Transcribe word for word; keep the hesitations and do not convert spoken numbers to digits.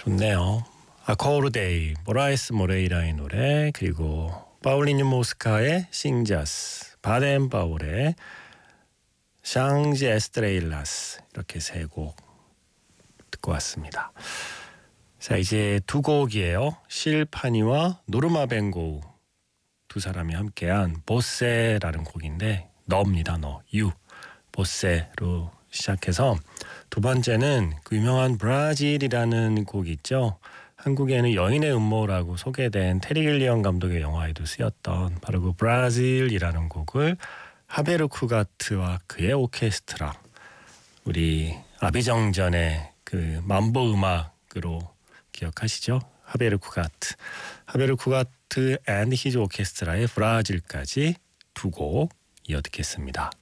좋네요. 아코르데이, 모라에스 모레이라의 노래, 그리고 파울리뉴 모스카의 싱자스, 바덴 파울의 샹지 에스트레일라스, 이렇게 세 곡 듣고 왔습니다. 자, 이제 두 곡이에요. 실파니와 노르마 벤고우 두 사람이 함께한 보세라는 곡인데, 너입니다. 너, 유, 보세로 시작해서 두 번째는 그 유명한 브라질이라는 곡 있죠. 한국에는 여인의 음모라고 소개된 테리 길리엄 감독의 영화에도 쓰였던 바로 그 브라질이라는 곡을 하베르 쿠가트와 그의 오케스트라, 우리 아비정전의 그 만보 음악으로 기억하시죠? 하베르 쿠가트, 하베르 쿠가트 앤 히즈 오케스트라의 브라질까지 두 곡 이어 듣겠습니다.